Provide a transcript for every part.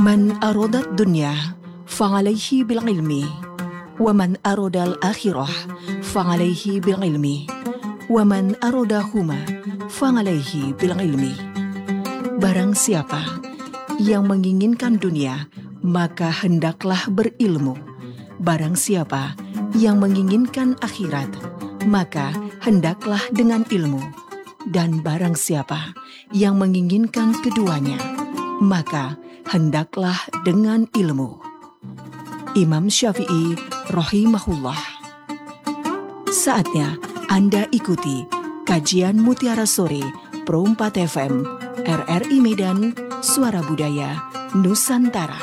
من أراد الدنيا فعليه بالعلم ومن أراد الآخرة فعليه بالعلم ومن أرادهما فعليه بالعلم. Barang siapa yang menginginkan dunia, maka hendaklah berilmu. Barang siapa yang menginginkan akhirat, maka hendaklah dengan ilmu. Dan barang siapa yang menginginkan keduanya, maka hendaklah dengan ilmu. Imam Syafi'i rahimahullah. Saatnya Anda ikuti kajian Mutiara Sore Pro 4 FM RRI Medan, Suara Budaya Nusantara.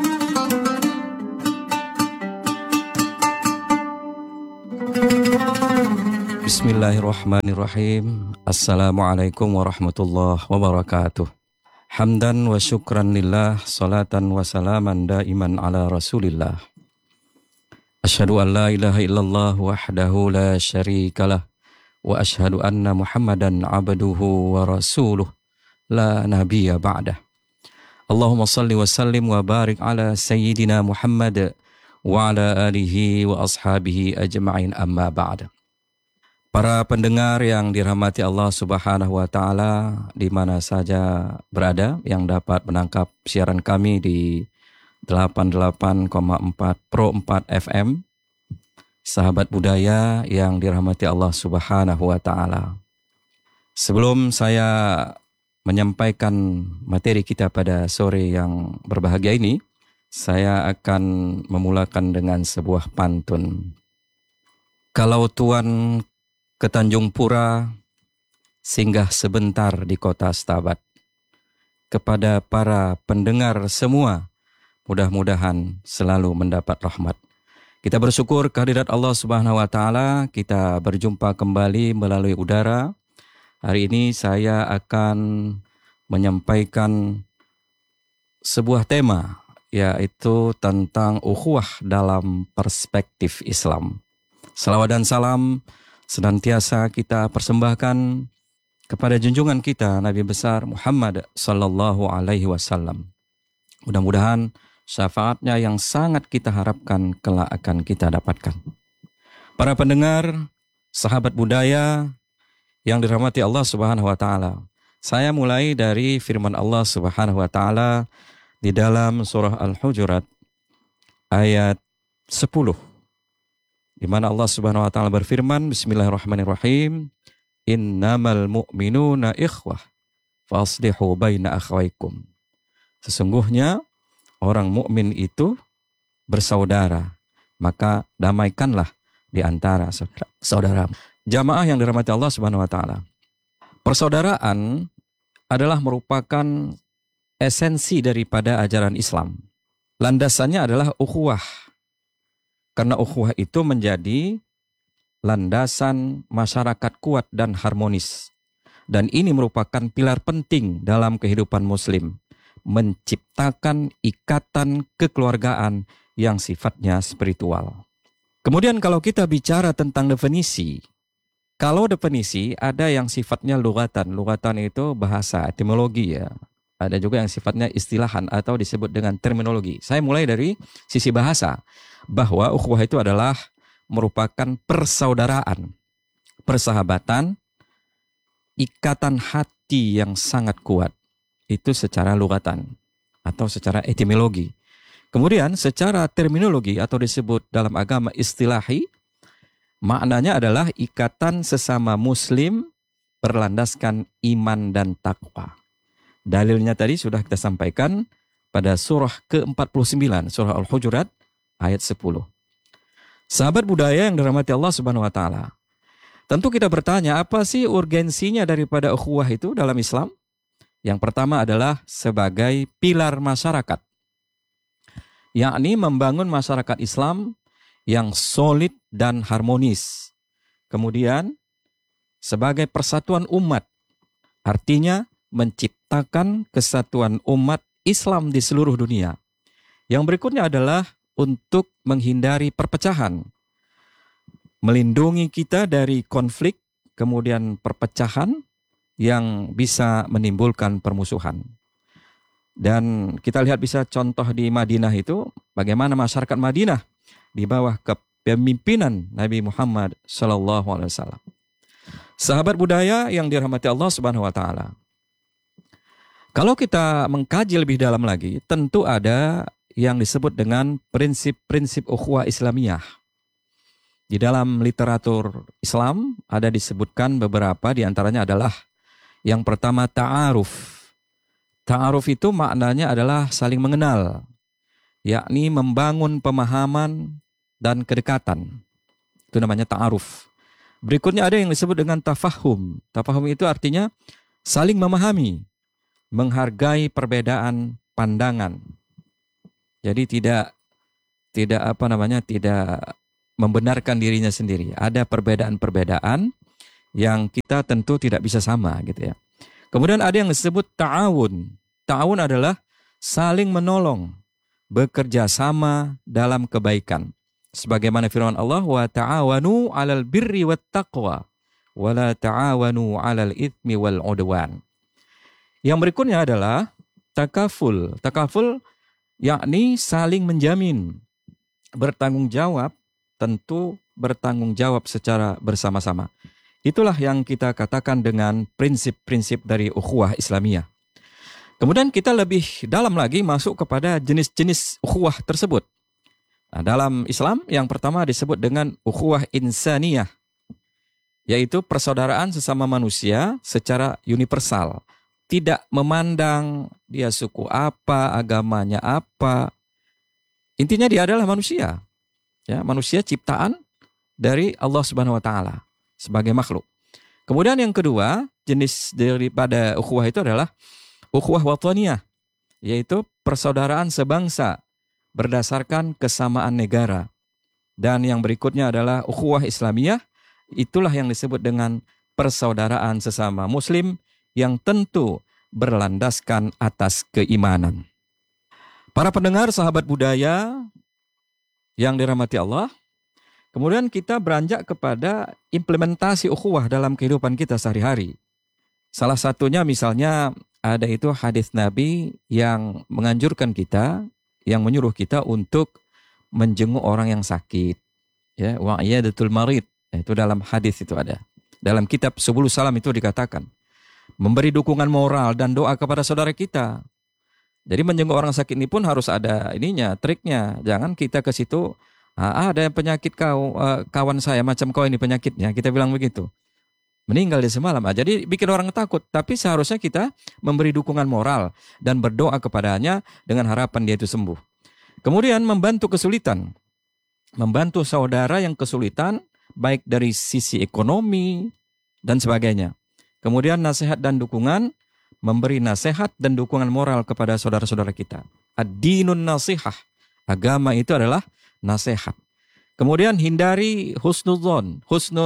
Bismillahirrahmanirrahim. Assalamualaikum warahmatullahi wabarakatuh. Hamdan wa syukran lillah, salatan wa salaman daiman ala rasulillah. Asyhadu an la ilaha illallah wahdahu la syarikalah, wa asyhadu anna Muhammadan abduhu wa rasuluh la nabiyya ba'dah. Allahumma salli wa sallim wa barik ala sayyidina Muhammad wa ala alihi wa ashabihi ajma'in, amma ba'da. Para pendengar yang dirahmati Allah Subhanahu wa taala di mana saja berada yang dapat menangkap siaran kami di 88,4 Pro 4 FM. Sahabat budaya yang dirahmati Allah Subhanahu wa taala. Sebelum saya menyampaikan materi kita pada sore yang berbahagia ini, saya akan memulakan dengan sebuah pantun. Kalau Tuan ke Tanjung Pura, singgah sebentar di kota Stabat. Kepada para pendengar semua, mudah-mudahan selalu mendapat rahmat. Kita bersyukur kehadirat Allah Subhanahu wa taala, kita berjumpa kembali melalui udara. Hari ini saya akan menyampaikan sebuah tema, yaitu tentang ukhuwah dalam perspektif Islam. Salawat dan salam senantiasa kita persembahkan kepada junjungan kita Nabi besar Muhammad sallallahu alaihi wasallam. Mudah-mudahan syafaatnya yang sangat kita harapkan kelak akan kita dapatkan. Para pendengar, sahabat budaya yang dirahmati Allah Subhanahu wa taala. Saya mulai dari firman Allah Subhanahu wa taala di dalam surah Al-Hujurat ayat 10. Di mana Allah Subhanahu wa taala berfirman, bismillahirrahmanirrahim, innamal mu'minuna ikhwah faslihu baina akhwaikum. Sesungguhnya orang mukmin itu bersaudara, maka damaikanlah di antara saudara. Jamaah yang dirahmati Allah Subhanahu wa taala. Persaudaraan adalah merupakan esensi daripada ajaran Islam. Landasannya adalah ukhuwah. Karena ukhuwah itu menjadi landasan masyarakat kuat dan harmonis. Dan ini merupakan pilar penting dalam kehidupan muslim. Menciptakan ikatan kekeluargaan yang sifatnya spiritual. Kemudian kalau kita bicara tentang definisi. Kalau definisi ada yang sifatnya lugatan. Lugatan itu bahasa, etimologi ya. Ada juga yang sifatnya istilahan atau disebut dengan terminologi. Saya mulai dari sisi bahasa. Bahwa ukhuwah itu adalah merupakan persaudaraan, persahabatan, ikatan hati yang sangat kuat. Itu secara lugatan atau secara etimologi. Kemudian secara terminologi atau disebut dalam agama istilahi, maknanya adalah ikatan sesama muslim berlandaskan iman dan takwa. Dalilnya tadi sudah kita sampaikan pada surah ke-49, surah Al-Hujurat ayat 10. Sahabat budaya yang dirahmati Allah Subhanahu wa taala. Tentu kita bertanya, apa sih urgensinya daripada ukhuwah itu dalam Islam? Yang pertama adalah sebagai pilar masyarakat. Yakni membangun masyarakat Islam yang solid dan harmonis. Kemudian sebagai persatuan umat. Artinya menciptakan kesatuan umat Islam di seluruh dunia. Yang berikutnya adalah untuk menghindari perpecahan. Melindungi kita dari konflik, kemudian perpecahan yang bisa menimbulkan permusuhan. Dan kita lihat bisa contoh di Madinah itu bagaimana masyarakat Madinah di bawah kepemimpinan Nabi Muhammad SAW. Sahabat budaya yang dirahmati Allah Subhanahu wa taala. Kalau kita mengkaji lebih dalam lagi, tentu ada yang disebut dengan prinsip-prinsip ukhuwah Islamiyah. Di dalam literatur Islam ada disebutkan beberapa, di antaranya adalah yang pertama ta'aruf. Ta'aruf itu maknanya adalah saling mengenal, yakni membangun pemahaman dan kedekatan. Itu namanya ta'aruf. Berikutnya ada yang disebut dengan tafahum. Tafahum itu artinya saling memahami, menghargai perbedaan pandangan. Jadi tidak membenarkan dirinya sendiri. Ada perbedaan-perbedaan yang kita tentu tidak bisa sama gitu ya. Kemudian ada yang disebut ta'awun. Ta'awun adalah saling menolong, bekerja sama dalam kebaikan. Sebagaimana firman Allah, wa ta'awanu 'alal birri wat taqwa wa la ta'awanu 'alal itsmi wal 'udwan. Yang berikutnya adalah takaful. Takaful yakni saling menjamin, bertanggung jawab, tentu bertanggung jawab secara bersama-sama. Itulah yang kita katakan dengan prinsip-prinsip dari ukhuwah Islamiyah. Kemudian kita lebih dalam lagi masuk kepada jenis-jenis ukhuwah tersebut. Nah, dalam Islam yang pertama disebut dengan ukhuwah insaniyah, yaitu persaudaraan sesama manusia secara universal. Tidak memandang dia suku apa, agamanya apa. Intinya dia adalah manusia. Ya, manusia ciptaan dari Allah Subhanahu wa taala sebagai makhluk. Kemudian yang kedua, jenis daripada ukhuwah itu adalah ukhuwah wathaniyah, yaitu persaudaraan sebangsa berdasarkan kesamaan negara. Dan yang berikutnya adalah ukhuwah Islamiyah, itulah yang disebut dengan persaudaraan sesama muslim yang tentu berlandaskan atas keimanan. Para pendengar sahabat budaya yang dirahmati Allah, kemudian kita beranjak kepada implementasi ukhuwah dalam kehidupan kita sehari-hari. Salah satunya misalnya ada itu hadis Nabi yang menganjurkan kita, yang menyuruh kita untuk menjenguk orang yang sakit. Ya, wa iyadatul marid. Itu dalam hadis itu ada. Dalam kitab Subulus Salam itu dikatakan, memberi dukungan moral dan doa kepada saudara kita. Jadi menjenguk orang sakit ini pun harus ada ininya, triknya. Jangan kita ke situ, ada penyakit kawan saya macam kau ini penyakitnya, kita bilang begitu. Meninggal di semalam. Jadi bikin orang takut. Tapi seharusnya kita memberi dukungan moral dan berdoa kepadanya dengan harapan dia itu sembuh. Kemudian membantu kesulitan. Membantu saudara yang kesulitan, baik dari sisi ekonomi dan sebagainya. Kemudian nasihat dan dukungan, memberi nasihat dan dukungan moral kepada saudara-saudara kita. Ad-dinun nasihah. Agama itu adalah nasihat. Kemudian hindari husnuzon,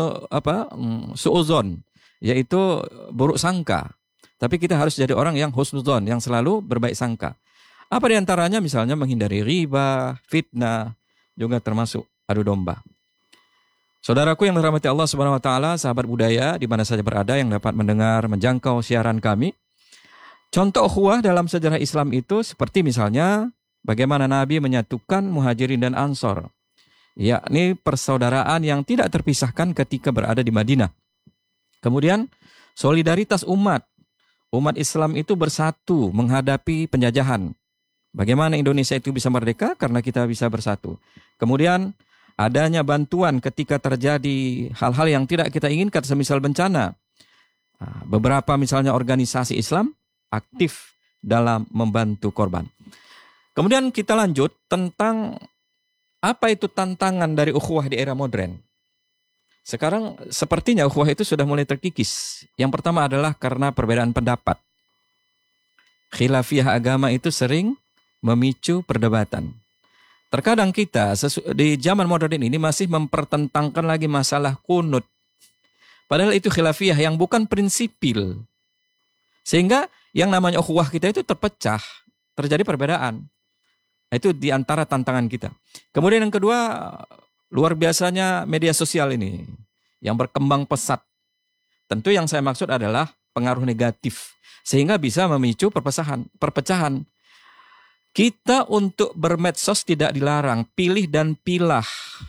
suuzon, yaitu buruk sangka. Tapi kita harus jadi orang yang husnuzon, yang selalu berbaik sangka. Apa di antaranya? Misalnya menghindari riba, fitnah, juga termasuk adu domba. Saudaraku yang dirahmati Allah Subhanahu wa taala, sahabat budaya di mana saja berada yang dapat mendengar, menjangkau siaran kami. Contoh ukhuwah dalam sejarah Islam itu seperti misalnya bagaimana Nabi menyatukan Muhajirin dan Ansor, yakni persaudaraan yang tidak terpisahkan ketika berada di Madinah. Kemudian solidaritas umat Islam itu bersatu menghadapi penjajahan. Bagaimana Indonesia itu bisa merdeka? Karena kita bisa bersatu. Kemudian adanya bantuan ketika terjadi hal-hal yang tidak kita inginkan, semisal bencana. Beberapa misalnya organisasi Islam aktif dalam membantu korban. Kemudian kita lanjut tentang apa itu tantangan dari ukhuwah di era modern. Sekarang sepertinya ukhuwah itu sudah mulai terkikis. Yang pertama adalah karena perbedaan pendapat. Khilafiyah agama itu sering memicu perdebatan. Terkadang kita di zaman modern ini masih mempertentangkan lagi masalah kunut. Padahal itu khilafiyah yang bukan prinsipil. Sehingga yang namanya ukhuwah kita itu terpecah, terjadi perbedaan. Itu di antara tantangan kita. Kemudian yang kedua, luar biasanya media sosial ini yang berkembang pesat. Tentu yang saya maksud adalah pengaruh negatif. Sehingga bisa memicu perpecahan. Kita untuk bermedsos tidak dilarang, pilih dan pilah.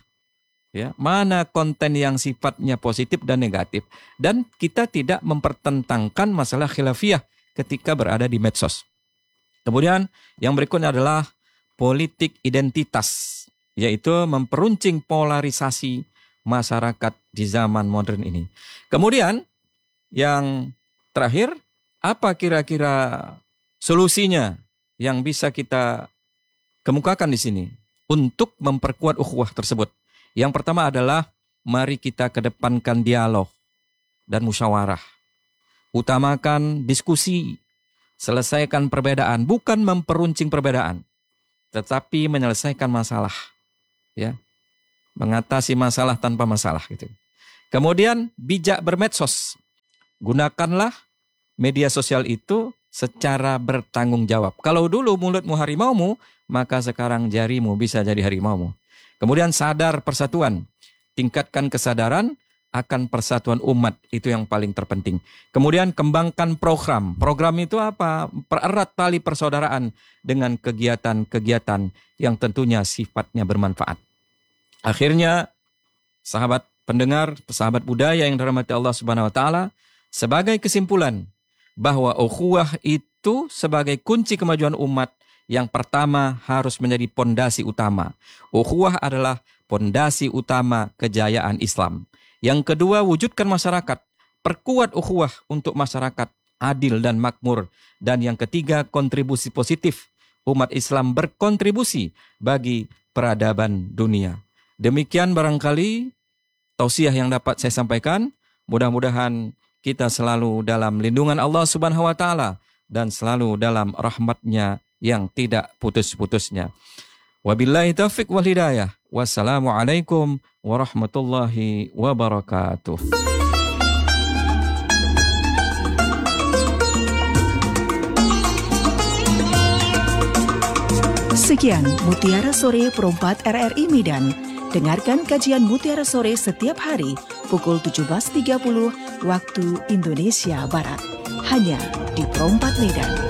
Ya, mana konten yang sifatnya positif dan negatif. Dan kita tidak mempertentangkan masalah khilafiyah ketika berada di medsos. Kemudian yang berikutnya adalah politik identitas, yaitu memperuncing polarisasi masyarakat di zaman modern ini. Kemudian yang terakhir, apa kira-kira solusinya yang bisa kita kemukakan di sini untuk memperkuat ukhuwah tersebut? Yang pertama adalah mari kita kedepankan dialog dan musyawarah. Utamakan diskusi, selesaikan perbedaan, bukan memperuncing perbedaan, tetapi menyelesaikan masalah. Ya, mengatasi masalah tanpa masalah gitu. Kemudian bijak bermedsos. Gunakanlah media sosial itu secara bertanggung jawab. Kalau dulu mulutmu harimaumu, maka sekarang jarimu bisa jadi harimaumu. Kemudian sadar persatuan. Tingkatkan kesadaran akan persatuan umat. Itu yang paling terpenting. Kemudian kembangkan program. Program itu apa? Pererat tali persaudaraan dengan kegiatan-kegiatan yang tentunya sifatnya bermanfaat. Akhirnya, sahabat pendengar, sahabat budaya yang dirahmati Allah Subhanahu wa taala, sebagai kesimpulan bahwa ukhuwah itu sebagai kunci kemajuan umat, yang pertama harus menjadi pondasi utama. Ukhuwah adalah pondasi utama kejayaan Islam. Yang kedua, wujudkan masyarakat. Perkuat ukhuwah untuk masyarakat adil dan makmur. Dan yang ketiga, kontribusi positif. Umat Islam berkontribusi bagi peradaban dunia. Demikian barangkali tausiah yang dapat saya sampaikan. Mudah-mudahan kita selalu dalam lindungan Allah Subhanahu wa taala dan selalu dalam rahmat-Nya yang tidak putus-putusnya. Wabillahi taufiq wal hidayah. Wassalamualaikum warahmatullahi wabarakatuh. Sekian Mutiara Sore Perempat RRI Medan. Dengarkan kajian Mutiara Sore setiap hari pukul 17.30 waktu Indonesia Barat. Hanya di Perempat Medan.